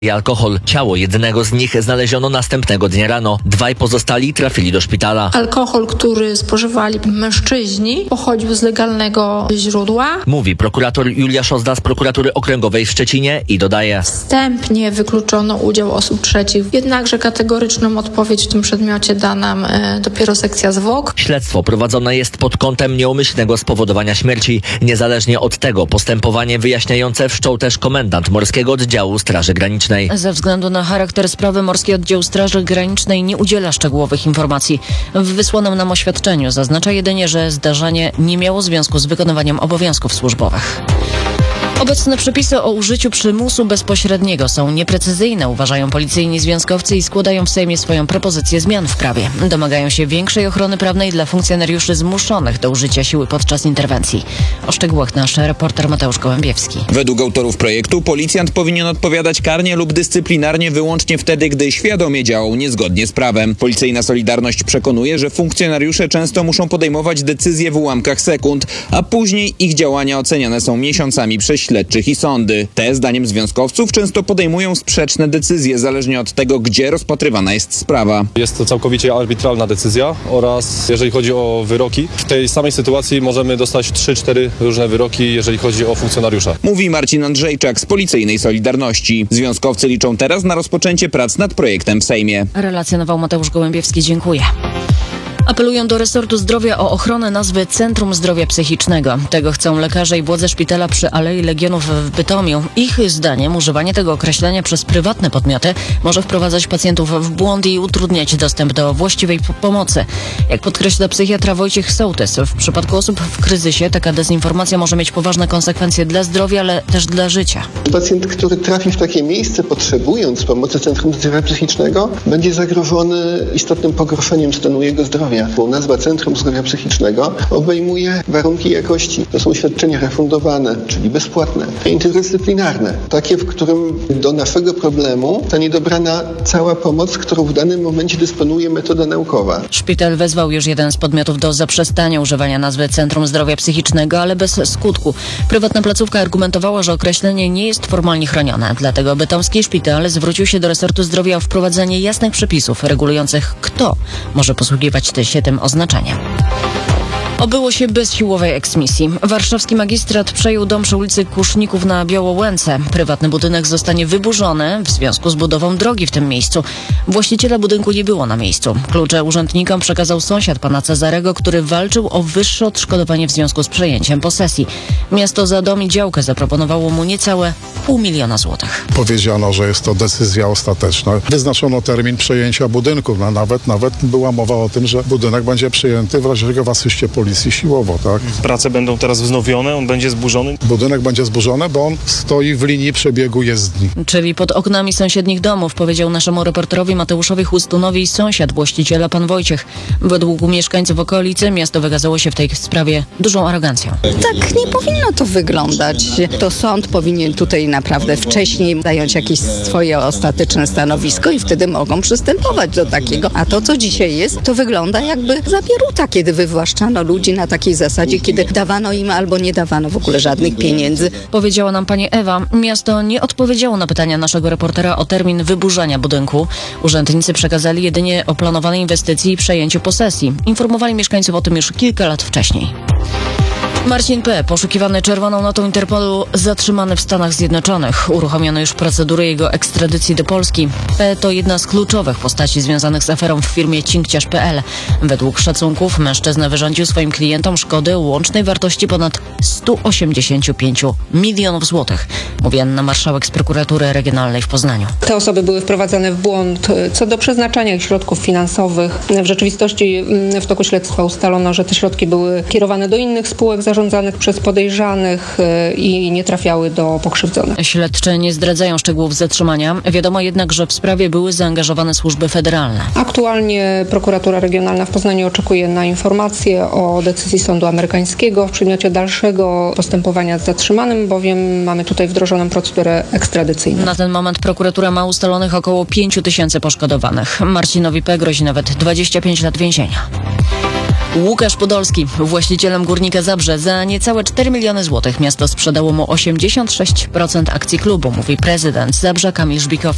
i alkohol. Ciało jednego z nich znaleziono następnego dnia rano. Dwaj pozostali trafili do szpitala. Alkohol, który spożywali mężczyźni, pochodził z legalnego źródła. Mówi prokurator Julia Szozda z prokuratury okręgowej w Szczecinie i dodaje: Wstępnie wykluczono udział osób trzecich, jednakże kategoryczną odpowiedź w tym przedmiocie da nam dopiero sekcja zwłok. Śledztwo prowadzone jest pod kątem nieumyślnego spowodowania śmierci. Niezależnie od tego postępowanie wyjaśniające wszczął też komendant Morskiego Oddziału Straży Granicznej. Ze względu na charakter sprawy Morski Oddział Straży Granicznej nie udziela szczegółowych informacji. W wysłanym nam oświadczeniu zaznacza jedynie, że zdarzenie nie miało związku z wykonywaniem obowiązków służbowych. Obecne przepisy o użyciu przymusu bezpośredniego są nieprecyzyjne, uważają policyjni związkowcy i składają w Sejmie swoją propozycję zmian w prawie. Domagają się większej ochrony prawnej dla funkcjonariuszy zmuszonych do użycia siły podczas interwencji. O szczegółach nasz reporter Mateusz Gołębiewski. Według autorów projektu policjant powinien odpowiadać karnie lub dyscyplinarnie wyłącznie wtedy, gdy świadomie działał niezgodnie z prawem. Policyjna Solidarność przekonuje, że funkcjonariusze często muszą podejmować decyzje w ułamkach sekund, a później ich działania oceniane są miesiącami przez śledczych i sądy. Te, zdaniem związkowców, często podejmują sprzeczne decyzje, zależnie od tego, gdzie rozpatrywana jest sprawa. Jest to całkowicie arbitralna decyzja oraz jeżeli chodzi o wyroki, w tej samej sytuacji możemy dostać 3-4 różne wyroki, jeżeli chodzi o funkcjonariusza. Mówi Marcin Andrzejczak z Policyjnej Solidarności. Związkowcy liczą teraz na rozpoczęcie prac nad projektem w Sejmie. Relacjonował Mateusz Gołębiewski. Dziękuję. Apelują do resortu zdrowia o ochronę nazwy Centrum Zdrowia Psychicznego. Tego chcą lekarze i władze szpitala przy Alei Legionów w Bytomiu. Ich zdaniem używanie tego określenia przez prywatne podmioty może wprowadzać pacjentów w błąd i utrudniać dostęp do właściwej pomocy. Jak podkreśla psychiatra Wojciech Sołtys, w przypadku osób w kryzysie taka dezinformacja może mieć poważne konsekwencje dla zdrowia, ale też dla życia. Pacjent, który trafi w takie miejsce, potrzebując pomocy Centrum Zdrowia Psychicznego, będzie zagrożony istotnym pogorszeniem stanu jego zdrowia. Bo nazwa Centrum Zdrowia Psychicznego obejmuje warunki jakości. To są świadczenia refundowane, czyli bezpłatne, interdyscyplinarne. Takie, w którym do naszego problemu zostanie dobrana cała pomoc, którą w danym momencie dysponuje metoda naukowa. Szpital wezwał już jeden z podmiotów do zaprzestania używania nazwy Centrum Zdrowia Psychicznego, ale bez skutku. Prywatna placówka argumentowała, że określenie nie jest formalnie chronione. Dlatego bytomski szpital zwrócił się do resortu zdrowia o wprowadzenie jasnych przepisów regulujących, kto może posługiwać się tym oznaczeniem. Obyło się bez siłowej eksmisji. Warszawski magistrat przejął dom przy ulicy Kuszników na Białołęce. Prywatny budynek zostanie wyburzony w związku z budową drogi w tym miejscu. Właściciela budynku nie było na miejscu. Klucze urzędnikom przekazał sąsiad pana Cezarego, który walczył o wyższe odszkodowanie w związku z przejęciem posesji. Miasto za dom i działkę zaproponowało mu niecałe 500 000 złotych. Powiedziano, że jest to decyzja ostateczna. Wyznaczono termin przejęcia budynku. Nawet była mowa o tym, że budynek będzie przejęty w razie czego w asyście policji siłowo, tak? Prace będą teraz wznowione, on będzie zburzony? Budynek będzie zburzony, bo on stoi w linii przebiegu jezdni. Czyli pod oknami sąsiednich domów, powiedział naszemu reporterowi Mateuszowi Chłustunowi sąsiad właściciela pan Wojciech. Według mieszkańców okolicy miasto wykazało się w tej sprawie dużą arogancją. Tak nie powinno to wyglądać. To sąd powinien tutaj naprawdę wcześniej zająć jakieś swoje ostateczne stanowisko i wtedy mogą przystępować do takiego. A to, co dzisiaj jest, to wygląda jakby zabieruta, kiedy wywłaszczano ludzi na takiej zasadzie, kiedy dawano im albo nie dawano w ogóle żadnych pieniędzy. Powiedziała nam pani Ewa. Miasto nie odpowiedziało na pytania naszego reportera o termin wyburzania budynku. Urzędnicy przekazali jedynie o planowanej inwestycji i przejęciu posesji. Informowali mieszkańców o tym już kilka lat wcześniej. Marcin P., poszukiwany czerwoną notą Interpolu, zatrzymany w Stanach Zjednoczonych. Uruchomiono już procedury jego ekstradycji do Polski. P. to jedna z kluczowych postaci związanych z aferą w firmie Cinkciarz.pl. Według szacunków mężczyzna wyrządził swoim klientom szkody o łącznej wartości ponad 185 milionów złotych, mówi Anna Marszałek z prokuratury regionalnej w Poznaniu. Te osoby były wprowadzane w błąd co do przeznaczania ich środków finansowych. W rzeczywistości w toku śledztwa ustalono, że te środki były kierowane do innych spółek zarządzanych przez podejrzanych i nie trafiały do pokrzywdzonych. Śledczy nie zdradzają szczegółów zatrzymania. Wiadomo jednak, że w sprawie były zaangażowane służby federalne. Aktualnie prokuratura regionalna w Poznaniu oczekuje na informacje o decyzji sądu amerykańskiego w przedmiocie dalszego postępowania z zatrzymanym, bowiem mamy tutaj wdrożoną procedurę ekstradycyjną. Na ten moment prokuratura ma ustalonych około 5 000 poszkodowanych. Marcinowi P. grozi nawet 25 lat więzienia. Łukasz Podolski, właścicielem Górnika Zabrze, za niecałe 4 miliony złotych miasto sprzedało mu 86% akcji klubu, mówi prezydent Zabrza Kamil Żbikowski.